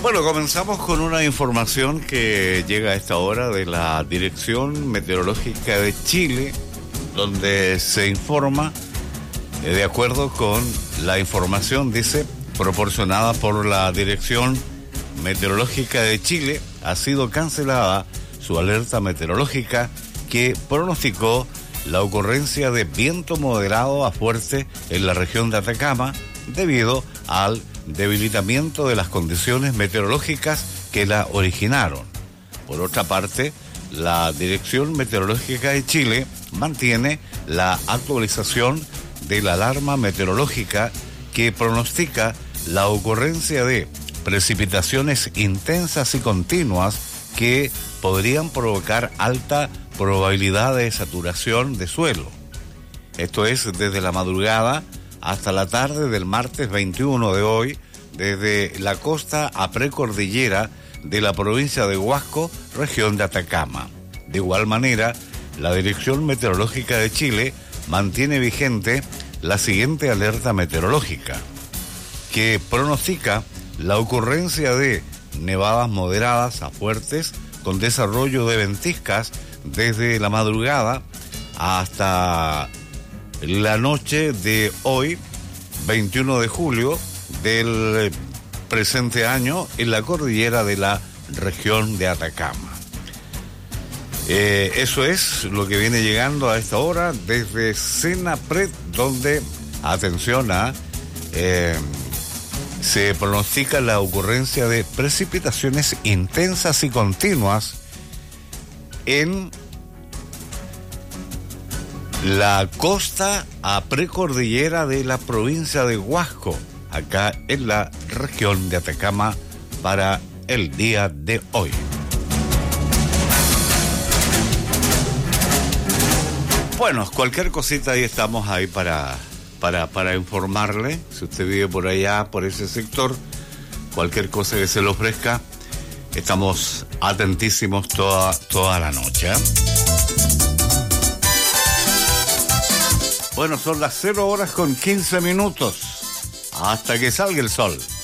Bueno, comenzamos con una información que llega a esta hora de la Dirección Meteorológica de Chile, donde se informa, de acuerdo con la información, dice, proporcionada por la Dirección Meteorológica de Chile, ha sido cancelada su alerta meteorológica que pronosticó la ocurrencia de viento moderado a fuerte en la región de Atacama debido al debilitamiento de las condiciones meteorológicas que la originaron. Por otra parte, la Dirección Meteorológica de Chile mantiene la actualización de la alarma meteorológica que pronostica la ocurrencia de precipitaciones intensas y continuas que podrían provocar alta probabilidad de saturación de suelo. Esto es desde la madrugada hasta la tarde del martes 21 de hoy, desde la costa a precordillera de la provincia de Huasco, región de Atacama. De igual manera, la Dirección Meteorológica de Chile mantiene vigente la siguiente alerta meteorológica, que pronostica la ocurrencia de nevadas moderadas a fuertes con desarrollo de ventiscas desde la madrugada hasta la noche de hoy, 21 de julio del presente año, en la cordillera de la región de Atacama. Eso es lo que viene llegando a esta hora desde Senapred, donde, atención se pronostica la ocurrencia de precipitaciones intensas y continuas en la costa a precordillera de la provincia de Huasco, acá en la región de Atacama, para el día de hoy. Bueno, cualquier cosita ahí estamos ahí para informarle. Si usted vive por allá, por ese sector, cualquier cosa que se le ofrezca, estamos atentísimos toda la noche, ¿eh? Bueno, son las 0 horas con 15 minutos. Hasta que salga el sol.